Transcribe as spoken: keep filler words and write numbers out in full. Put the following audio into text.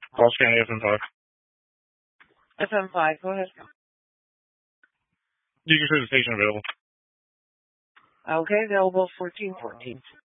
Cross County F M five. F M five, go ahead. You can see the station available. Okay, available fourteen fourteen.